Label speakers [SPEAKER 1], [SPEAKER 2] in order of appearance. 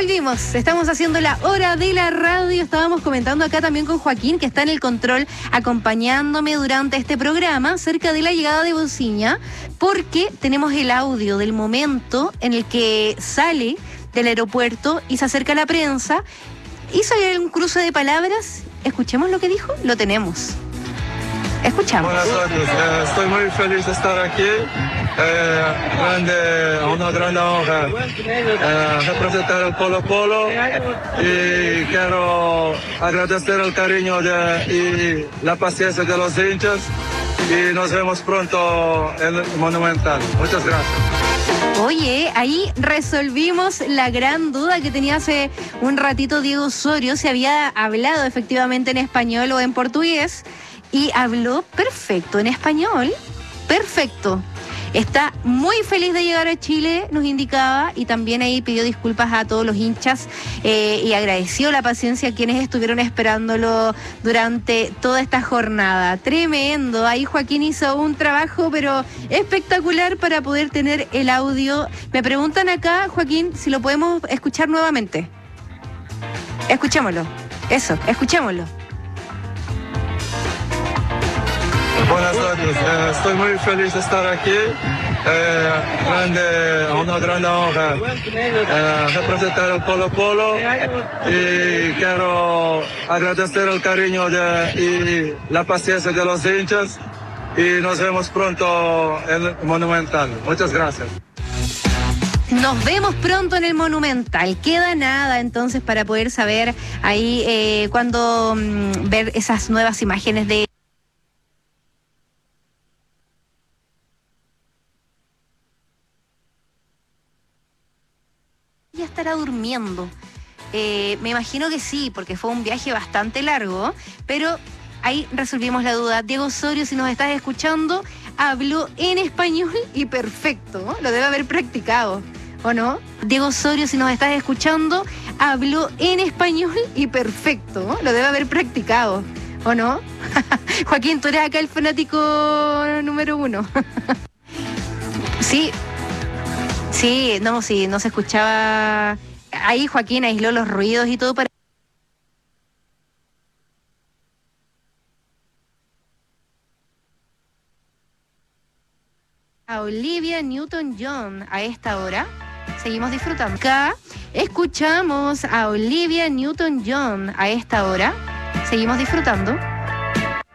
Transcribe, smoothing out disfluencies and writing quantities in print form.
[SPEAKER 1] volvimos. Estamos haciendo la hora de la radio. Estábamos comentando acá también con Joaquín, que está en el control acompañándome durante este programa acerca de la llegada de Bociña, porque tenemos el audio del momento en el que sale del aeropuerto y se acerca a la prensa. Hizo un cruce de palabras. Escuchemos lo que dijo. Lo tenemos. Escuchamos.
[SPEAKER 2] Buenas tardes, estoy muy feliz de estar aquí. Una gran honra representar el Colo Colo y quiero agradecer el cariño y la paciencia de los hinchas y nos vemos pronto en el Monumental. Muchas gracias.
[SPEAKER 1] Oye, ahí resolvimos la gran duda que tenía hace un ratito Diego Osorio, si había hablado efectivamente en español o en portugués. Y habló perfecto en español, perfecto. Está muy feliz de llegar a Chile, nos indicaba, y también ahí pidió disculpas a todos los hinchas y agradeció la paciencia a quienes estuvieron esperándolo durante toda esta jornada. Tremendo, ahí Joaquín hizo un trabajo pero espectacular para poder tener el audio. Me preguntan acá, Joaquín, si lo podemos escuchar nuevamente. Escuchémoslo, eso, escuchémoslo.
[SPEAKER 2] Buenas tardes, estoy muy feliz de estar aquí. Una gran honra representar el Colo Colo y quiero agradecer el cariño y la paciencia de los hinchas y nos vemos pronto en el Monumental. Muchas gracias.
[SPEAKER 1] Nos vemos pronto en el Monumental. Queda nada entonces para poder saber ahí cuando ver esas nuevas imágenes de ya estará durmiendo. Me imagino que sí, porque fue un viaje bastante largo, pero ahí resolvimos la duda. Diego Osorio, si nos estás escuchando, habló en español y perfecto, ¿no? Lo debe haber practicado, ¿o no? Diego Osorio, si nos estás escuchando, habló en español y perfecto, ¿no? Lo debe haber practicado, ¿o no? Joaquín, tú eres acá el fanático número 1. Sí. Sí, no se escuchaba. Ahí Joaquín aisló los ruidos y todo para. A Olivia Newton-John a esta hora. Seguimos disfrutando. Acá escuchamos a Olivia Newton-John a esta hora. Seguimos disfrutando.